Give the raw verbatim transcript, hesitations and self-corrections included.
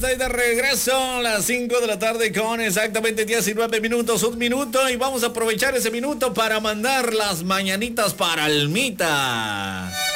Estoy de regreso a las cinco de la tarde con exactamente diecinueve minutos, un minuto, y vamos a aprovechar ese minuto para mandar las mañanitas para Almita.